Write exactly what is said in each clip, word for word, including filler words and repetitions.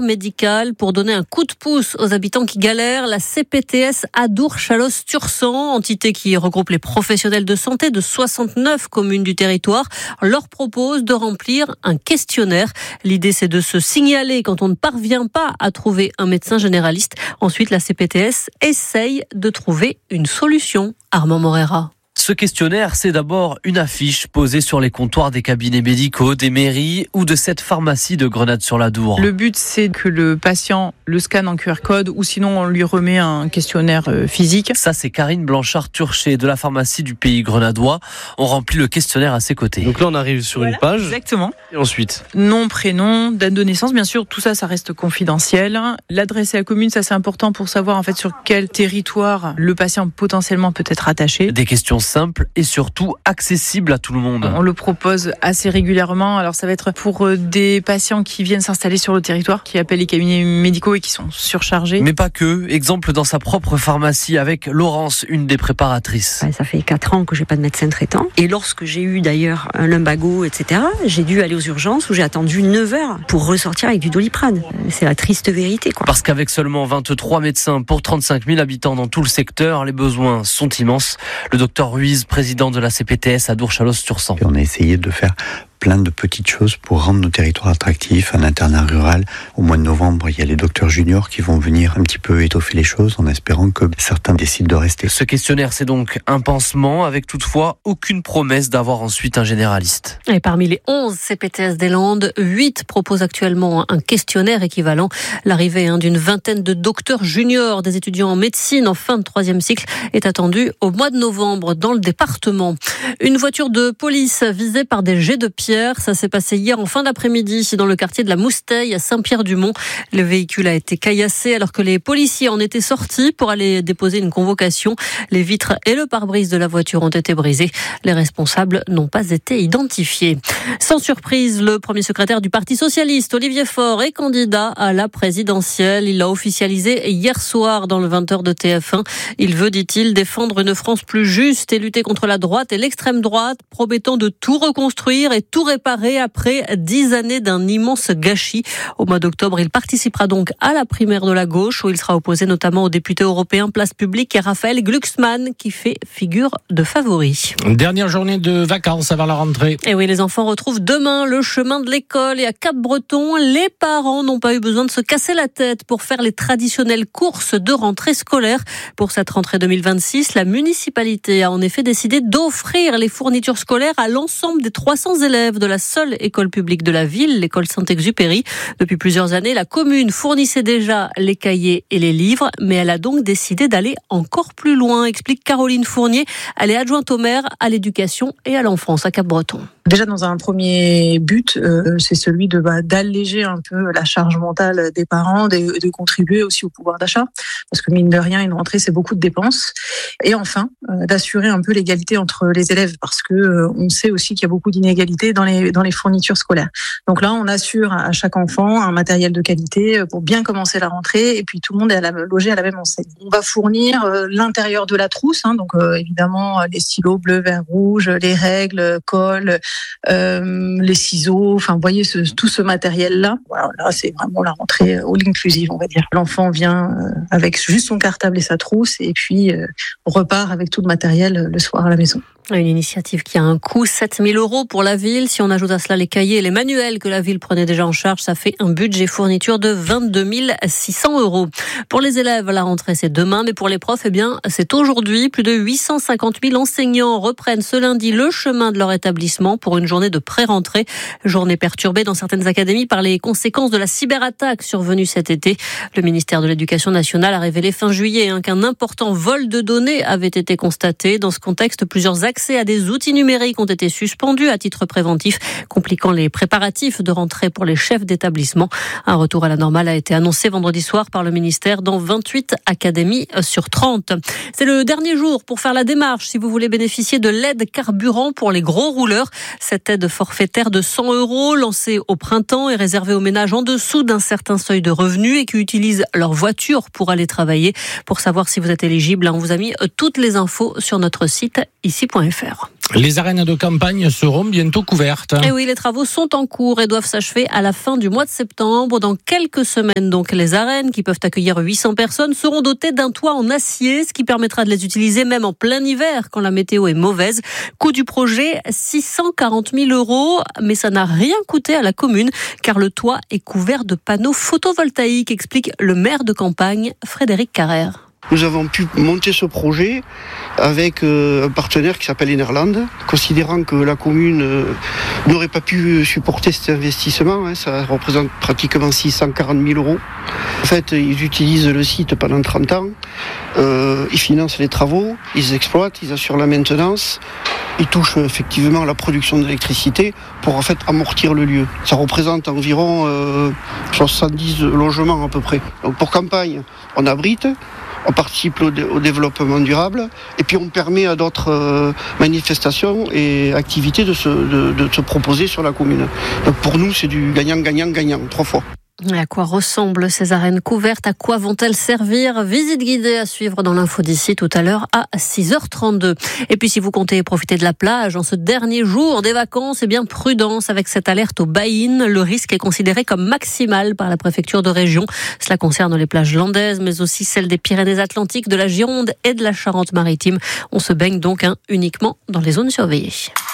médicale pour donner un coup de pouce aux habitants qui galèrent. La C P T S Adour-Chalosse-Tursan, entité qui regroupe les professionnels de santé de soixante-neuf communes du territoire, leur propose de remplir un questionnaire. L'idée, c'est de se signaler quand on ne parvient pas à trouver un médecin généraliste. Ensuite, la C P T S essaye de trouver une solution. Armand Morera. Ce questionnaire, c'est d'abord une affiche posée sur les comptoirs des cabinets médicaux, des mairies ou de cette pharmacie de Grenade-sur-l'Adour. Le but, c'est que le patient le scanne en Q R code ou sinon on lui remet un questionnaire physique. Ça, c'est Karine Blanchard-Turchet de la pharmacie du Pays Grenadois. On remplit le questionnaire à ses côtés. Donc là, on arrive sur voilà, une page. Exactement. Et ensuite nom, prénom, date de naissance. Bien sûr, tout ça, ça reste confidentiel. L'adresse et la commune, ça c'est important pour savoir en fait sur quel territoire le patient potentiellement peut être attaché. Des questions simple et surtout accessible à tout le monde. On le propose assez régulièrement. Alors ça va être pour des patients qui viennent s'installer sur le territoire, qui appellent les cabinets médicaux et qui sont surchargés. Mais pas que. Exemple dans sa propre pharmacie avec Laurence, une des préparatrices. Ça fait quatre ans que j'ai pas de médecin traitant. Et lorsque j'ai eu d'ailleurs un lumbago, et cetera, j'ai dû aller aux urgences où j'ai attendu neuf heures pour ressortir avec du Doliprane. C'est la triste vérité, quoi. Parce qu'avec seulement vingt-trois médecins pour trente-cinq mille habitants dans tout le secteur, les besoins sont immenses. Le docteur Ruiz, président de la C P T S Adour-Chalosse-Tursan. On a essayé de faire plein de petites choses pour rendre nos territoires attractifs, un internat rural. Au mois de novembre, il y a les docteurs juniors qui vont venir un petit peu étoffer les choses en espérant que certains décident de rester. Ce questionnaire, c'est donc un pansement avec toutefois aucune promesse d'avoir ensuite un généraliste. Et parmi les onze C P T S des Landes, huit proposent actuellement un questionnaire équivalent. L'arrivée hein, d'une vingtaine de docteurs juniors, des étudiants en médecine en fin de troisième cycle, est attendue au mois de novembre dans le département. Une voiture de police visée par des jets de pierre. Ça s'est passé hier en fin d'après-midi dans le quartier de la Mousteille à Saint-Pierre-du-Mont. Le véhicule a été caillassé alors que les policiers en étaient sortis pour aller déposer une convocation. Les vitres et le pare-brise de la voiture ont été brisés. Les responsables n'ont pas été identifiés. Sans surprise, le premier secrétaire du Parti socialiste, Olivier Faure, est candidat à la présidentielle. Il l'a officialisé hier soir dans le vingt heures de T F un. Il veut, dit-il, défendre une France plus juste et lutter contre la droite et l'extrême droite, promettant de tout reconstruire et tout réparé après dix années d'un immense gâchis. Au mois d'octobre, il participera donc à la primaire de la gauche où il sera opposé notamment au député européen Place Publique et Raphaël Glucksmann qui fait figure de favori. Dernière journée de vacances avant la rentrée. Et oui, les enfants retrouvent demain le chemin de l'école et à Cap-Breton, les parents n'ont pas eu besoin de se casser la tête pour faire les traditionnelles courses de rentrée scolaire. Pour cette rentrée deux mille vingt-six, la municipalité a en effet décidé d'offrir les fournitures scolaires à l'ensemble des trois cents élèves de la seule école publique de la ville, l'école Saint-Exupéry. Depuis plusieurs années, la commune fournissait déjà les cahiers et les livres, mais elle a donc décidé d'aller encore plus loin, explique Caroline Fournier. Elle est adjointe au maire à l'éducation et à l'enfance à Cap-Breton. Déjà, dans un premier but, euh, c'est celui de bah, d'alléger un peu la charge mentale des parents, de, de contribuer aussi au pouvoir d'achat, parce que mine de rien, une rentrée, c'est beaucoup de dépenses. Et enfin, euh, d'assurer un peu l'égalité entre les élèves, parce que euh, on sait aussi qu'il y a beaucoup d'inégalités dans les dans les fournitures scolaires. Donc là, on assure à chaque enfant un matériel de qualité pour bien commencer la rentrée, et puis tout le monde est à la, logé à la même enseigne. On va fournir euh, l'intérieur de la trousse, hein, donc euh, évidemment les stylos bleu, vert, rouge, les règles, colle. Euh, les ciseaux, enfin, vous voyez ce, tout ce matériel-là. Voilà, là, c'est vraiment la rentrée all inclusive, on va dire. L'enfant vient euh, avec juste son cartable et sa trousse, et puis euh, repart avec tout le matériel euh, le soir à la maison. Une initiative qui a un coût, sept mille euros pour la ville. Si on ajoute à cela les cahiers et les manuels que la ville prenait déjà en charge, ça fait un budget fourniture de vingt-deux mille six cents euros. Pour les élèves, la rentrée, c'est demain, mais pour les profs, eh bien, c'est aujourd'hui. Plus de huit cent cinquante mille enseignants reprennent ce lundi le chemin de leur établissement pour une journée de pré-rentrée. Journée perturbée dans certaines académies par les conséquences de la cyberattaque survenue cet été. Le ministère de l'Éducation nationale a révélé fin juillet hein, qu'un important vol de données avait été constaté. Dans ce contexte, plusieurs actes Accès à des outils numériques ont été suspendus à titre préventif, compliquant les préparatifs de rentrée pour les chefs d'établissement. Un retour à la normale a été annoncé vendredi soir par le ministère dans vingt-huit académies sur trente. C'est le dernier jour pour faire la démarche si vous voulez bénéficier de l'aide carburant pour les gros rouleurs. Cette aide forfaitaire de cent euros lancée au printemps est réservée aux ménages en dessous d'un certain seuil de revenus et qui utilisent leur voiture pour aller travailler. Pour savoir si vous êtes éligible, on vous a mis toutes les infos sur notre site ici point f r. Les arènes de campagne seront bientôt couvertes. Et oui, les travaux sont en cours et doivent s'achever à la fin du mois de septembre. Dans quelques semaines, donc, les arènes, qui peuvent accueillir huit cents personnes, seront dotées d'un toit en acier, ce qui permettra de les utiliser même en plein hiver, quand la météo est mauvaise. Coût du projet, six cent quarante mille euros. Mais ça n'a rien coûté à la commune, car le toit est couvert de panneaux photovoltaïques, explique le maire de campagne, Frédéric Carrère. Nous avons pu monter ce projet avec un partenaire qui s'appelle Enerland, considérant que la commune n'aurait pas pu supporter cet investissement. Ça représente pratiquement six cent quarante mille euros. En fait, ils utilisent le site pendant trente ans, euh, ils financent les travaux, ils exploitent, ils assurent la maintenance. Ils touchent effectivement à la production d'électricité pour en fait amortir le lieu. Ça représente environ euh, soixante-dix logements à peu près. Donc pour campagne, on abrite. On participe au, dé- au développement durable et puis on permet à d'autres euh, manifestations et activités de se, de, de se proposer sur la commune. Donc pour nous, c'est du gagnant-gagnant-gagnant, trois fois. À quoi ressemblent ces arènes couvertes ? À quoi vont-elles servir ? Visite guidée à suivre dans l'info d'ici tout à l'heure à six heures trente-deux. Et puis si vous comptez profiter de la plage en ce dernier jour des vacances, eh bien prudence avec cette alerte au baïnes. Le risque est considéré comme maximal par la préfecture de région. Cela concerne les plages landaises, mais aussi celles des Pyrénées-Atlantiques, de la Gironde et de la Charente-Maritime. On se baigne donc hein, uniquement dans les zones surveillées.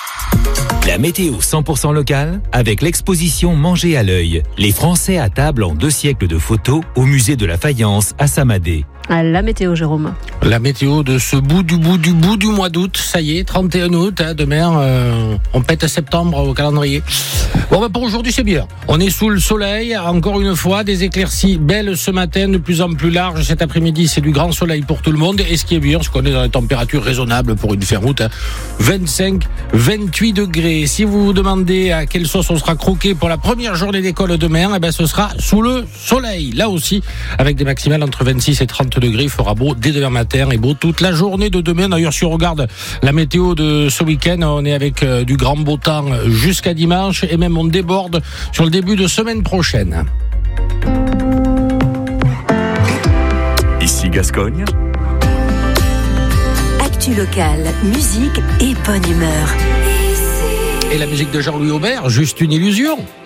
La météo cent pour cent locale avec l'exposition Manger à l'œil. Les Français à table en deux siècles de photos au musée de la Faïence à Samadé. À la météo, Jérôme. La météo de ce bout du bout du bout du mois d'août. Ça y est, trente et un août. Hein, demain, euh, on pète septembre au calendrier. Bon, ben pour aujourd'hui, c'est bien. On est sous le soleil. Encore une fois, des éclaircies belles ce matin, de plus en plus larges. Cet après-midi, c'est du grand soleil pour tout le monde. Et ce qui est bien, c'est qu'on est dans des températures raisonnables pour une fin août. Hein. vingt-cinq, vingt-huit degrés. Si vous vous demandez à quelle sauce on sera croqué pour la première journée d'école demain, eh ben, ce sera sous le soleil. Là aussi, avec des maximales entre vingt-six et trente degrés. Il fera beau dès demain matin et beau toute la journée de demain. D'ailleurs, si on regarde la météo de ce week-end, on est avec du grand beau temps jusqu'à dimanche et même on déborde sur le début de semaine prochaine. Ici Gascogne. Actu locale, musique et bonne humeur. Et la musique de Jean-Louis Aubert, juste une illusion.